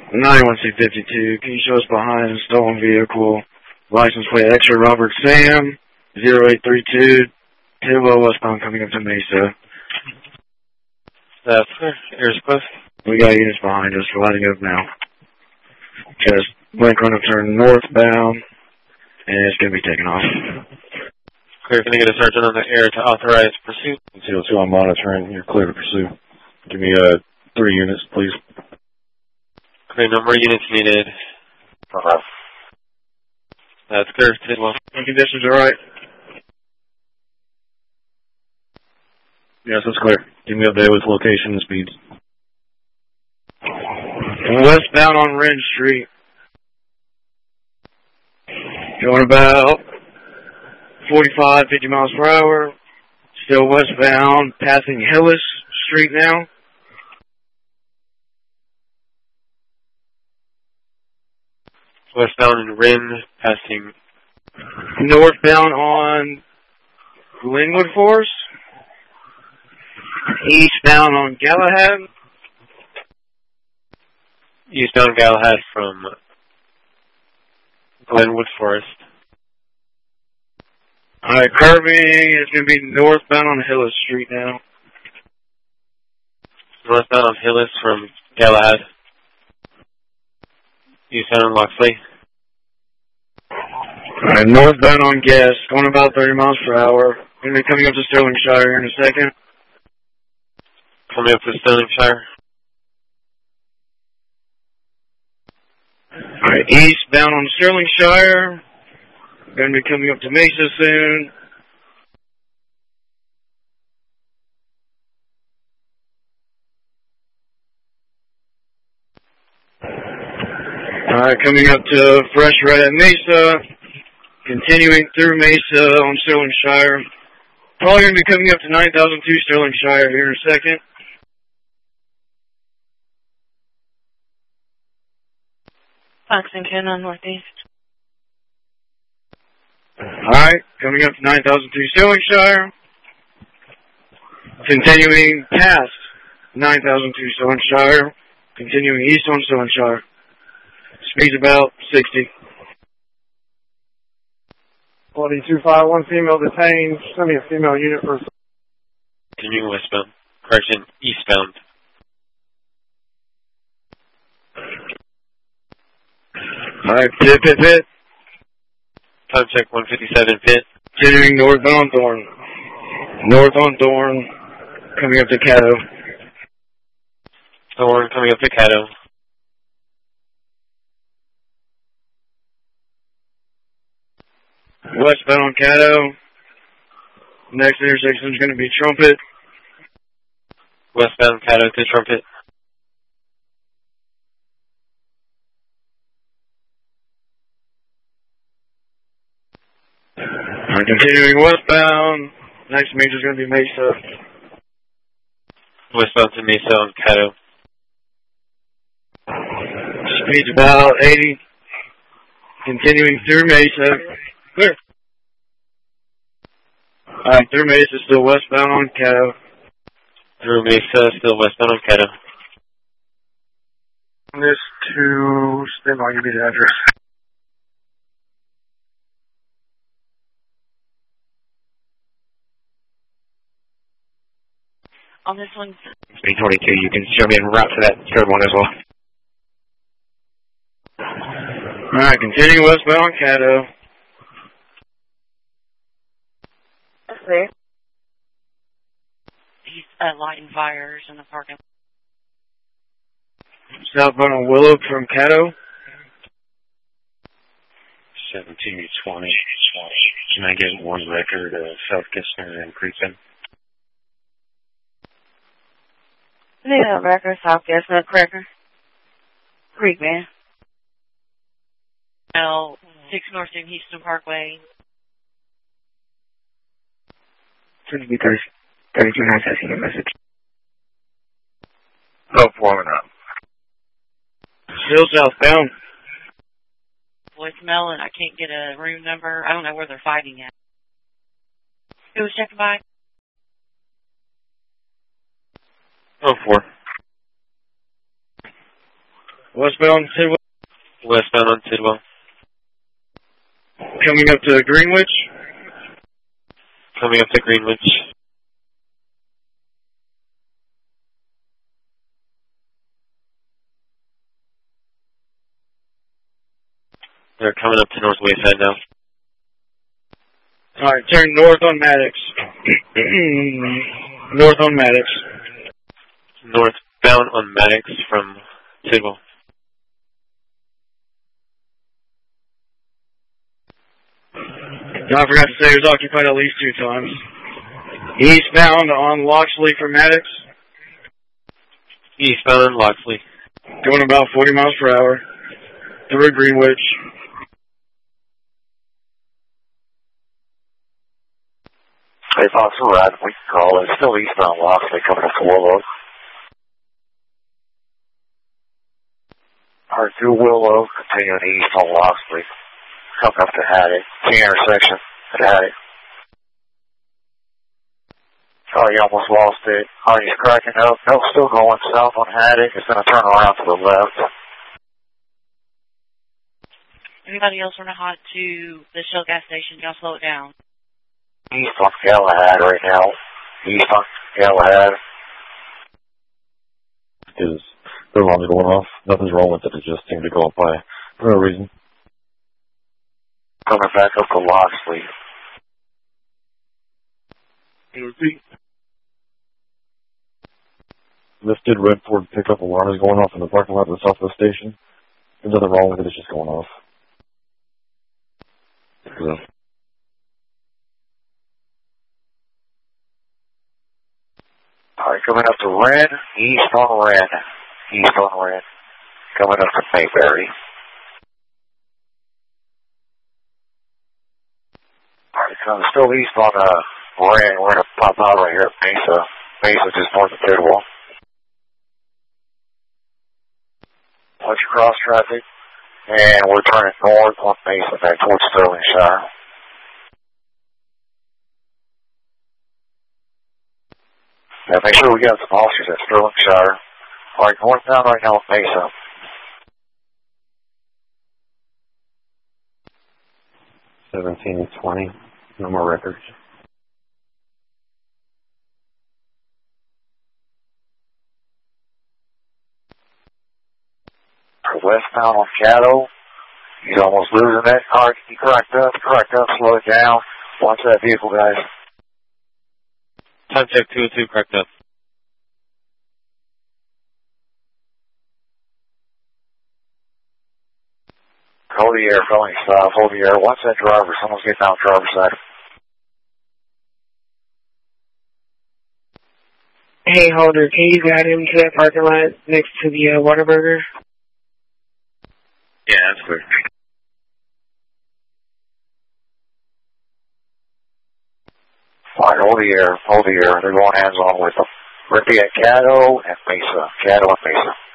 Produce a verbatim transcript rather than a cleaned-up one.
ninety-one C fifty-two, can you show us behind a stolen vehicle? License plate X-ray Robert Sam, zero eight three two, Tidwell westbound coming up to Mesa. That's Air's Quest. We got units behind us, we're lighting up now. Just blink run up turn northbound, and it's going to be taken off. Clear, can I get a sergeant on the air to authorize pursuit? zero two, I'm monitoring. You're clear to pursue. Give me uh, three units, please. Clear, no more units needed. Uh-huh. That's clear, Tidwell. Conditions are right. Yes, that's clear. Give me update with location and speeds. Westbound on Wren Street. Going about forty-five, fifty miles per hour. Still westbound, passing Hillis Street now. Westbound in Wren, passing. Northbound on Glenwood Forest. Eastbound on Galahad. Eastbound Galahad from Glenwood Forest. Alright, curving is going to be northbound on Hillis Street now. Northbound on Hillis from Galahad. Eastbound on Loxley. Alright, northbound on Guest, going about thirty miles per hour. Going to be coming up to Sterlingshire here in a second. Coming up to Sterlingshire. Alright, eastbound on Sterlingshire. Going to be coming up to Mesa soon. Alright, coming up to Fresh Red at Mesa. Continuing through Mesa on Sterlingshire. Probably going to be coming up to nine thousand two Sterlingshire here in a second. Fox and Ken on Northeast. Alright, coming up to nine thousand two Sterlingshire. Continuing past nine thousand two Sterlingshire. Continuing east on Sterlingshire. Speed's about sixty. Quality two five one, female detained. Send me a female unit for... Continuing westbound. Correction, eastbound. Alright, pit, pit, pit. Time check one fifty-seven, pit. Continuing northbound on Thorn. North on Thorn. Coming up to Caddo. Thorn coming up to Caddo. Westbound on Caddo. Next intersection is going to be Trumpet. Westbound Caddo to Trumpet. Right, continuing westbound. Next major is going to be Mesa. Westbound to Mesa on Caddo. Speed's about eighty. Continuing through Mesa. Clear. Alright, through Mesa, still westbound on Caddo. Through Mesa, still westbound on Caddo. This to... Stand by, give me the address. On this one. B twenty-two, you can show me en route to that third one as well. Alright, continuing westbound on Caddo. That's clear. He's uh, lighting fires in the parking lot. Southbound on Willow from Caddo. seventeen twenty. Can I get one record of South Kistner and Creekton? Yeah, Record, South Kistner, Cracker. Creek, man. L six North in Houston Parkway. thirty-two nine, passing a message. No, forming up. Still southbound. Voicemail, and I can't get a room number. I don't know where they're fighting at. Who was checking by? Oh, four. Westbound Tidwell. Westbound on Tidwell. Coming up to Greenwich. Coming up to Greenwich. They're coming up to North Wayside now. Alright, turn north on Maddox. North on Maddox. Northbound on Maddox from Tidwell. I forgot to say it was occupied at least two times. Eastbound on Loxley from Maddox. Eastbound on Loxley. Going about forty miles per hour. Through Greenwich. Hey, Fox, we're riding. We can call it. It's still eastbound Loxley coming up to Willow. Alright, through Willow, continuing east on Loxley. Coming up to Haddock. The intersection at Haddock. Oh, you almost lost it. Oh, he's cracking up. No, still going south on Haddock. It's going to turn around to the left. Anybody else running hot to the Shell gas station? Y'all slow it down. East on Galahad right now. East on Galahad. Is their alarm's going off. Nothing's wrong with it. It just seemed to go up by for no reason. Coming back up to Loxley. Lifted red Ford pickup alarm is going off in the parking lot of the Southwest station. There's nothing wrong with it. It's just going off. So. Alright, coming up to Red, east on Red. East on Red. Coming up to Mayberry. Alright, coming still east on uh, Red. We're going to pop out right here at Mesa. Mesa just north of Tidwell. Watch your cross traffic. And we're turning north on Mesa back towards Sterling Shire. Yeah, make sure we got some officers at Sterling Shire. Alright, northbound right now on Mesa. seventeen twenty. No more records. Westbound on Caddo. He's almost losing that. Alright, you correct up, correct up, slow it down. Watch that vehicle, guys. Time check two oh two, correct up. Hold the air, felony stop, hold the air. Watch that driver. Someone's getting out driver's side. Hey, Holder, can you guide him to that parking lot next to the uh, Whataburger? Yeah, that's clear. Alright, hold the air, hold the air. They're going hands on with them. We're going to be at Caddo and Mesa. Caddo and Mesa.